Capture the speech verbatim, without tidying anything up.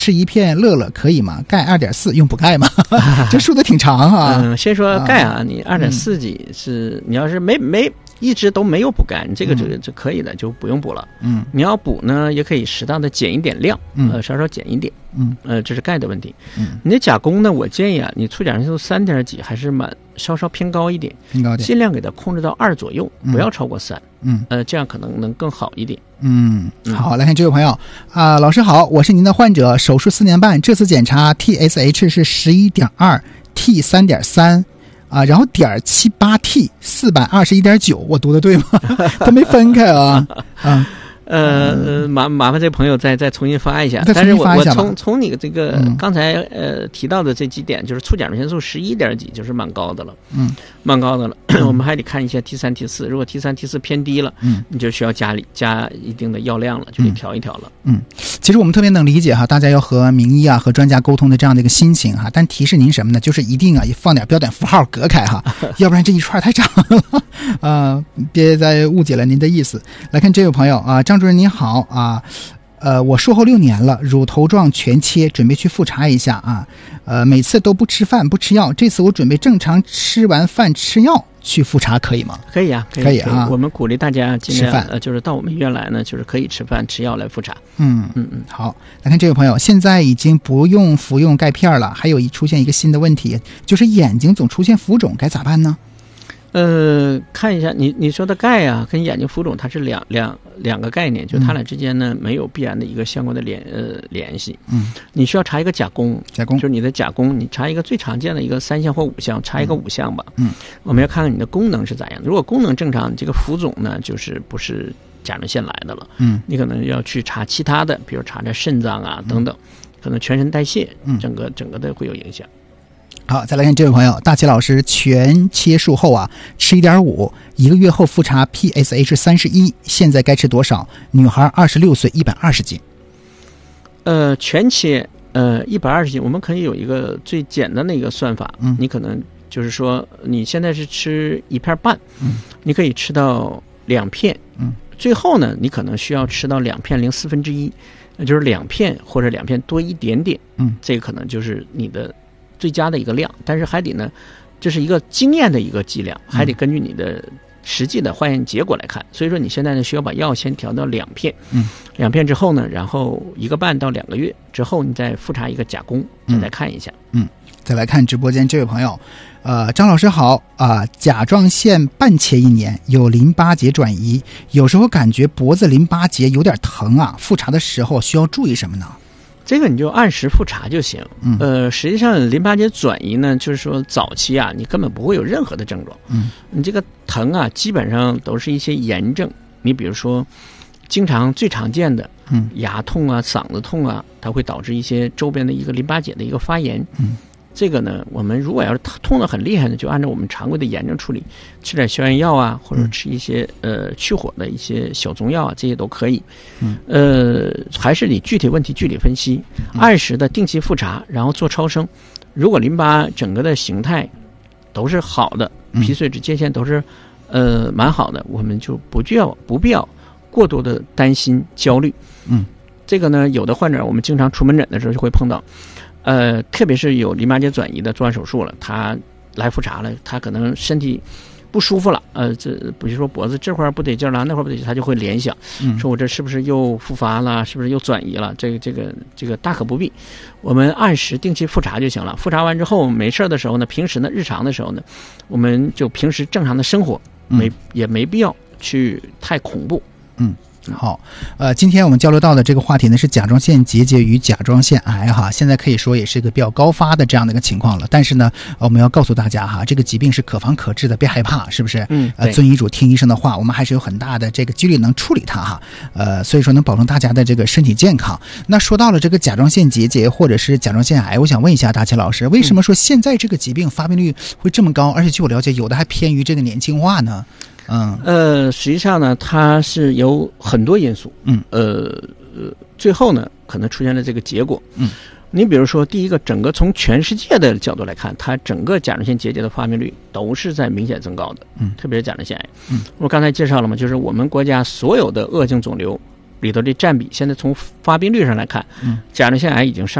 吃一片乐乐可以吗？钙 二点四 用补钙吗？这数的挺长哈。 嗯，先说钙啊，你 二点四 几是、嗯、你要是没没一直都没有补钙，你这个这个这可以的，就不用补了。嗯，你要补呢，也可以适当的减一点量，嗯、呃，稍稍减一点。嗯，呃，这是钙的问题。嗯，你的钾功呢，我建议啊，你促甲状腺素三点几还是蛮稍稍偏高一点， 偏高点， 尽量给它控制到二左右，不要超过三。嗯，呃，这样可能能更好一点。 嗯，好，来看这位朋友啊、呃，老师好，我是您的患者，手术四年半，这次检查 T S H 是 十一点二 T 三点三 啊，然后点七八 T 四百二十一点九，我读的对吗？他没分开啊。啊呃，麻麻烦这朋友再再重新发一下。但是我我从从你这个、嗯、刚才呃提到的这几点，就是促甲状腺素十一点几，就是蛮高的了，嗯，蛮高的了。嗯、我们还得看一下 T 三 T 四，如果 T 三 T 四偏低了，嗯，你就需要加加一定的药量了，就得调一调了。 嗯，其实我们特别能理解哈，大家要和名医啊和专家沟通的这样的一个心情哈，但提示您什么呢？就是一定啊放点标点符号隔开哈，要不然这一串太长了啊、呃，别再误解了您的意思。来看这位朋友啊，张主任您好啊，呃，我术后六年了，乳头状全切，准备去复查一下啊，呃，每次都不吃饭不吃药，这次我准备正常吃完饭吃药去复查，可以吗？ 可以啊，可以， 可以啊。 我们鼓励大家尽量吃饭， 呃，就是到我们医院来呢，就是可以吃饭吃药来复查。 嗯嗯嗯，好，来看这位朋友，现在已经不用服用钙片了，还有一出现一个新的问题，就是眼睛总出现浮肿，该咋办呢？ 呃，看一下你你说的钙啊，跟眼睛浮肿它是两两两个概念，就它俩之间呢、嗯、没有必然的一个相关的联呃联系。嗯，你需要查一个钾功， 钾功就是你的钾功，你查一个最常见的一个三项或五项，查一个五项吧。嗯，我们要看看你的功能是咋样。如果功能正常，你这个浮肿呢就是不是甲状腺来的了。嗯，你可能要去查其他的，比如查查肾脏啊等等，可能全身代谢，整个整个的会有影响。 好，再来看这位朋友，大齐老师，全切术后啊，吃 一点五， 一个月后复查 P S H 三十一，现在该吃多少？女孩二十六岁，一百二十斤。 呃，全切呃一百二十斤，我们可以有一个最简单的一个算法，嗯，你可能就是说你现在是吃一片半，嗯，你可以吃到两片，嗯，最后呢，你可能需要吃到两片零四分之一，那就是两片或者两片多一点点，嗯，这个可能就是你的最佳的一个量，但是还得呢，这是一个经验的一个剂量，还得根据你的实际的化验结果来看。所以说你现在呢需要把药先调到两片，嗯，两片之后呢，然后一个半到两个月之后，你再复查一个钾功，再来看一下。 嗯，再来看直播间这位朋友，呃，张老师好啊、呃，甲状腺半切一年，有淋巴结转移，有时候感觉脖子淋巴结有点疼啊，复查的时候需要注意什么呢？ 这个你就按时复查就行。嗯，呃，实际上淋巴结转移呢，就是说早期啊，你根本不会有任何的症状。嗯，你这个疼啊，基本上都是一些炎症。你比如说，经常最常见的，嗯，牙痛啊、嗓子痛啊，它会导致一些周边的一个淋巴结的一个发炎。嗯，这个呢，我们如果要是痛得很厉害呢，就按照我们常规的炎症处理，吃点消炎药啊，或者吃一些呃去火的一些小中药啊，这些都可以。嗯，呃，还是你具体问题具体分析，按时的定期复查，然后做超声。如果淋巴整个的形态都是好的，皮碎脂界限都是呃蛮好的，我们就不需要不必要过多的担心焦虑。嗯，这个呢，有的患者我们经常出门诊的时候就会碰到。呃，特别是有淋巴结转移的做完手术了，他来复查了，他可能身体不舒服了，呃，这比如说脖子这块不得劲了，那块不得劲，他就会联想，嗯，说我这是不是又复发了，是不是又转移了？这个这个这个大可不必，我们按时定期复查就行了。复查完之后没事的时候呢，平时呢日常的时候呢，我们就平时正常的生活，没、嗯、也没必要去太恐怖，嗯。 好，呃，今天我们交流到的这个话题呢是甲状腺结节与甲状腺癌哈，现在可以说也是一个比较高发的这样的一个情况了。但是呢，我们要告诉大家哈，这个疾病是可防可治的，别害怕，是不是？嗯，呃，遵医嘱，听医生的话，我们还是有很大的这个几率能处理它哈。呃，所以说能保证大家的这个身体健康。那说到了这个甲状腺结节或者是甲状腺癌，我想问一下大齐老师，为什么说现在这个疾病发病率会这么高？而且据我了解，有的还偏于这个年轻化呢？嗯， 呃，实际上呢，它是有很多因素，嗯，呃，呃，最后呢，可能出现了这个结果，嗯，你比如说，第一个，整个从全世界的角度来看，它整个甲状腺结节的发病率都是在明显增高的，嗯，特别是甲状腺癌，嗯，我刚才介绍了嘛，就是我们国家所有的恶性肿瘤里头的占比，现在从发病率上来看， 嗯， 甲状腺癌已经上